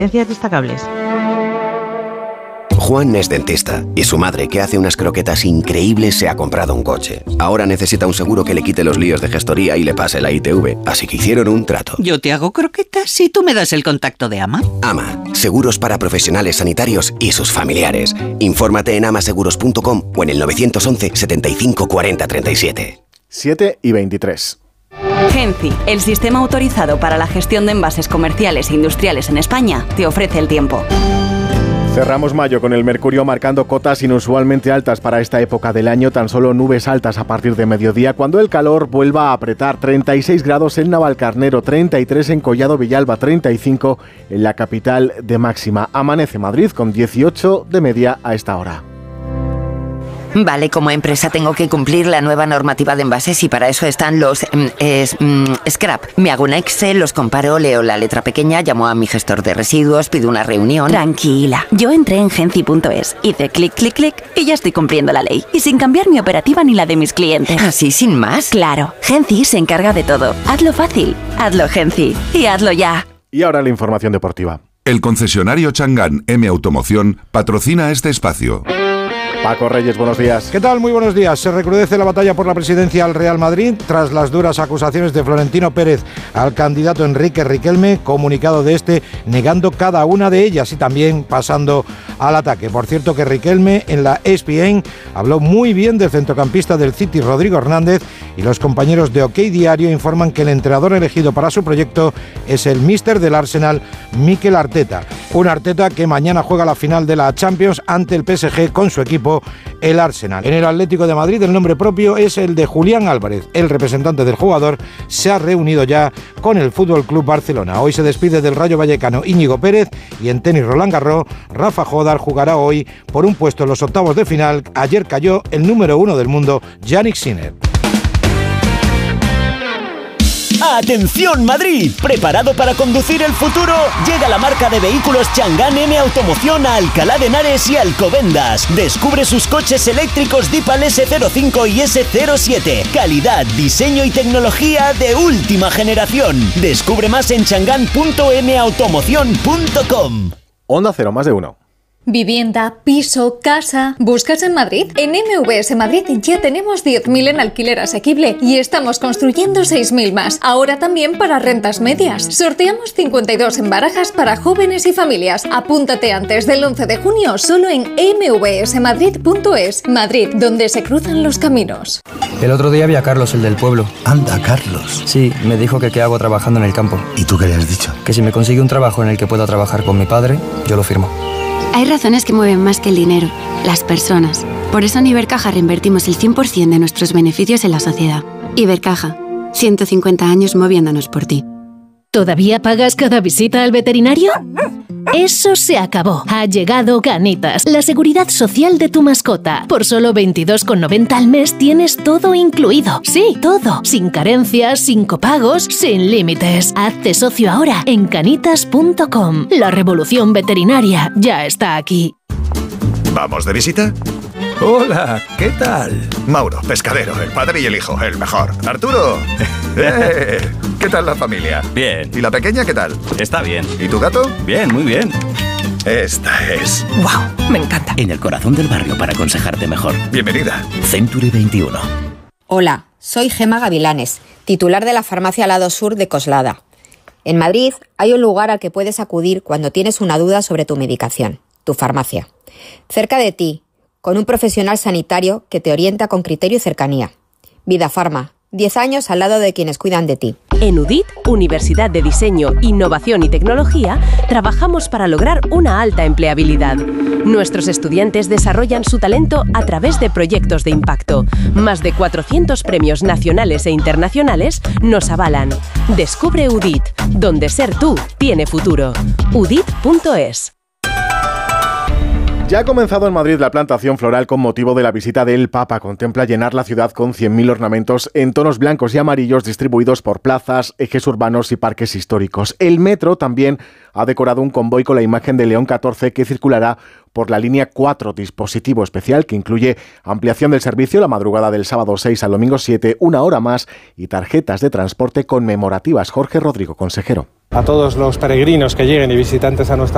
destacables. Juan es dentista y su madre, que hace unas croquetas increíbles, se ha comprado un coche. Ahora necesita un seguro que le quite los líos de gestoría y le pase la ITV, así que hicieron un trato. Yo te hago croquetas y tú me das el contacto de AMA. AMA, seguros para profesionales sanitarios y sus familiares. Infórmate en amaseguros.com o en el 911 75 40 37. 7:23. Genci, el sistema autorizado para la gestión de envases comerciales e industriales en España, te ofrece el tiempo. Cerramos mayo con el mercurio marcando cotas inusualmente altas para esta época del año, tan solo nubes altas a partir de mediodía, cuando el calor vuelva a apretar. 36 grados en Navalcarnero, 33 en Collado Villalba, 35 en la capital de máxima. Amanece Madrid con 18 de media a esta hora. Vale, como empresa tengo que cumplir la nueva normativa de envases y para eso están los scrap. Me hago una Excel, los comparo, leo la letra pequeña, llamo a mi gestor de residuos, pido una reunión. Tranquila, yo entré en Genci.es, hice clic, clic, clic y ya estoy cumpliendo la ley. Y sin cambiar mi operativa ni la de mis clientes. ¿Así, sin más? Claro, Genci se encarga de todo. Hazlo fácil, hazlo Genci y hazlo ya. Y ahora la información deportiva. El concesionario Chang'an M Automoción patrocina este espacio. Paco Reyes, buenos días. ¿Qué tal? Muy buenos días. Se recrudece la batalla por la presidencia al Real Madrid tras las duras acusaciones de Florentino Pérez al candidato Enrique Riquelme, comunicado de este negando cada una de ellas y también pasando al ataque. Por cierto que Riquelme en la ESPN habló muy bien del centrocampista del City, Rodrigo Hernández, y los compañeros de OK Diario informan que el entrenador elegido para su proyecto es el míster del Arsenal, Mikel Arteta. Un Arteta que mañana juega la final de la Champions ante el PSG con su equipo, el Arsenal. En el Atlético de Madrid el nombre propio es el de Julián Álvarez. El representante del jugador se ha reunido ya con el Fútbol Club Barcelona. Hoy se despide del Rayo Vallecano Íñigo Pérez y en tenis Roland Garros Rafa Jodar jugará hoy por un puesto en los octavos de final. Ayer cayó el número 1 del mundo, Jannik Sinner. ¡Atención Madrid! ¿Preparado para conducir el futuro? Llega la marca de vehículos Chang'an M Automoción a Alcalá de Henares y Alcobendas. Descubre sus coches eléctricos Deepal S05 y S07. Calidad, diseño y tecnología de última generación. Descubre más en chang'an.mautomoción.com. Onda Cero, más de uno. Vivienda, piso, casa... ¿Buscas en Madrid? En MVS Madrid ya tenemos 10.000 en alquiler asequible y estamos construyendo 6.000 más. Ahora también para rentas medias. Sorteamos 52 en barajas para jóvenes y familias. Apúntate antes del 11 de junio solo en mvsmadrid.es. Madrid, donde se cruzan los caminos. El otro día vi a Carlos, el del pueblo. Anda, Carlos. Sí, me dijo que qué hago trabajando en el campo. ¿Y tú qué le has dicho? Que si me consigue un trabajo en el que pueda trabajar con mi padre, yo lo firmo. Hay razones que mueven más que el dinero, las personas. Por eso en Ibercaja reinvertimos el 100% de nuestros beneficios en la sociedad. Ibercaja, 150 años moviéndonos por ti. ¿Todavía pagas cada visita al veterinario? Eso se acabó. Ha llegado Canitas, la seguridad social de tu mascota. Por solo 22,90 al mes tienes todo incluido. Sí, todo. Sin carencias, sin copagos, sin límites. Hazte socio ahora en canitas.com. La revolución veterinaria ya está aquí. ¿Vamos de visita? Hola, ¿qué tal? Mauro, pescadero, el padre y el hijo, el mejor. Arturo, ¿qué tal la familia? Bien. ¿Y la pequeña qué tal? Está bien. ¿Y tu gato? Bien, muy bien. Esta es... ¡Wow! Me encanta. En el corazón del barrio para aconsejarte mejor. Bienvenida. Century 21. Hola, soy Gema Gavilanes, titular de la farmacia Lado Sur de Coslada. En Madrid hay un lugar al que puedes acudir cuando tienes una duda sobre tu medicación, tu farmacia. Cerca de ti, con un profesional sanitario que te orienta con criterio y cercanía. Vida Farma, 10 años al lado de quienes cuidan de ti. En UDIT, Universidad de Diseño, Innovación y Tecnología, trabajamos para lograr una alta empleabilidad. Nuestros estudiantes desarrollan su talento a través de proyectos de impacto. Más de 400 premios nacionales e internacionales nos avalan. Descubre UDIT, donde ser tú tiene futuro. udit.es. Ya ha comenzado en Madrid la plantación floral con motivo de la visita del Papa. Contempla llenar la ciudad con 100.000 ornamentos en tonos blancos y amarillos distribuidos por plazas, ejes urbanos y parques históricos. El metro también ha decorado un convoy con la imagen de León XIV que circulará por la línea 4, dispositivo especial que incluye ampliación del servicio la madrugada del sábado 6 al domingo 7, una hora más, y tarjetas de transporte conmemorativas. Jorge Rodrigo, consejero. A todos los peregrinos que lleguen y visitantes a nuestra